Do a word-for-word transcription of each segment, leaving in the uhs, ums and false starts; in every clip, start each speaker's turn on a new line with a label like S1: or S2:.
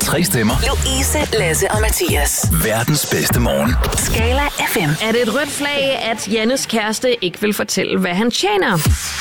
S1: Tre stemmer.
S2: Louise, Lasse og Mathias.
S1: Verdens bedste morgen.
S2: Skala F M.
S3: Er det et rødt flag, at Jannes kæreste ikke vil fortælle, hvad han tjener?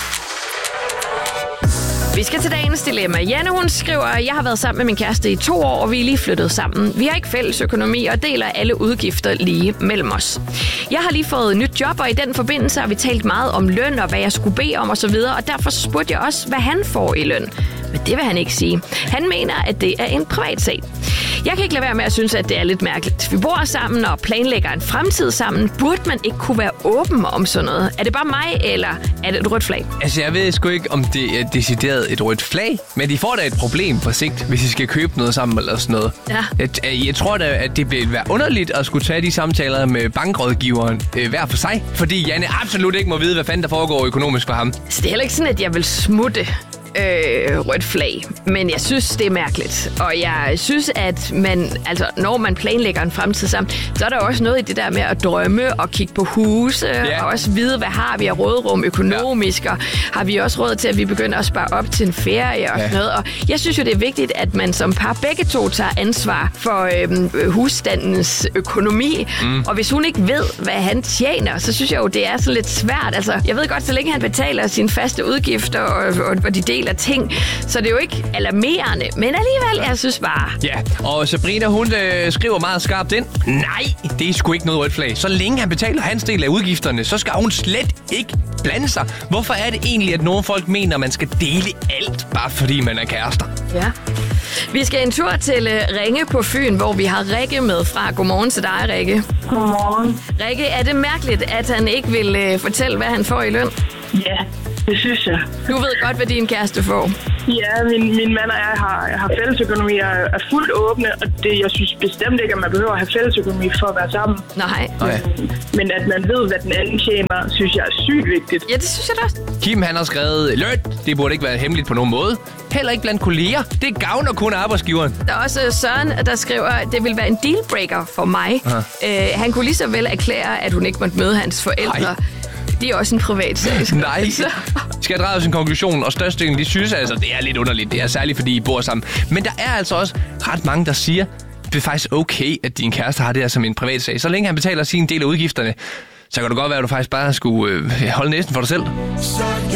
S3: Vi skal til dagens dilemma. Janne, hun skriver, jeg har været sammen med min kæreste i to år, og vi er lige flyttet sammen. Vi har ikke fælles økonomi og deler alle udgifter lige mellem os. Jeg har lige fået et nyt job, og i den forbindelse har vi talt meget om løn og hvad jeg skulle bede om osv., og derfor spurgte jeg også, hvad han får i løn. Men det vil han ikke sige. Han mener, at det er en privat sag. Jeg kan ikke lade være med at synes, at det er lidt mærkeligt. Vi bor sammen og planlægger en fremtid sammen. Burde man ikke kunne være åben om sådan noget? Er det bare mig, eller er det et rødt flag?
S4: Altså, jeg ved sgu ikke, om det er decideret et rødt flag, men de får da et problem på sigt, hvis I skal købe noget sammen eller sådan noget.
S3: Ja.
S4: Jeg, jeg tror da, at det bliver være underligt at skulle tage de samtaler med bankrådgiveren øh, hver for sig, fordi Janne absolut ikke må vide, hvad fanden der foregår økonomisk for ham.
S3: Så det er heller ikke sådan, at jeg vil smutte øh, rødt flag, men jeg synes, det er mærkeligt. Og jeg synes, at man, altså, når man planlægger en fremtid sammen, så er der også noget i det der med at drømme og kigge på huse,
S4: Ja.
S3: og også vide, hvad har vi af rådrum økonomisk, ja. Og har vi også råd til, at vi begynder at spare op til en ferie og
S4: Ja.
S3: sådan noget. Og jeg synes jo, det er vigtigt, at man som par begge to tager ansvar for øh, husstandens økonomi. Mm. Og hvis hun ikke ved, hvad han tjener, så synes jeg jo, det er sådan lidt svært. Altså, jeg ved godt, så længe han betaler sine faste udgifter, og, og, og de deler ting, så det er jo ikke alarmerende. Men alligevel, jeg synes bare...
S4: Ja, og Sabrina, hun øh, skriver meget skarpt ind. Nej, det er sgu ikke noget rødt flag. Så længe han betaler hans del af udgifterne, så skal hun slet ikke blande sig. Hvorfor er det egentlig, at nogle folk mener, at man skal dele alt, bare fordi man er kærester?
S3: Ja. Vi skal en tur til uh, Ringe på Fyn, hvor vi har Rikke med fra. Godmorgen til dig, Rikke.
S5: Godmorgen.
S3: Rikke, er det mærkeligt, at han ikke vil uh, fortælle, hvad han får i løn?
S5: Ja, det synes jeg.
S3: Du ved godt, hvad din kæreste får.
S5: Ja, min, min mand og jeg har, har fællesøkonomi og er fuldt åbne, og det, jeg synes bestemt ikke, at man behøver at have fællesøkonomi for at være sammen.
S3: Nej.
S4: Nej.
S5: Men at man ved, hvad den anden tjener, synes jeg er sygt vigtigt.
S3: Ja, det synes jeg da også.
S4: Kim, han har skrevet, løn, det burde ikke være hemmeligt på nogen måde. Heller ikke blandt kolleger. Det gavner kun arbejdsgiveren.
S3: Der er også Søren, der skriver, at det vil være en dealbreaker for mig. Uh, han kunne lige så vel erklære, at hun ikke måtte møde hans forældre.
S4: Ej.
S3: Det er også en privat sag.
S4: Nej. Skal jeg drage sin konklusion, og størstedelen, de synes altså, det er lidt underligt. Det er særligt, fordi I bor sammen. Men der er altså også ret mange, der siger, det er faktisk okay, at din kæreste har det her som en privat sag. Så længe han betaler sin del af udgifterne, så kan det godt være, at du faktisk bare skulle øh, holde næsten for dig selv.
S6: Så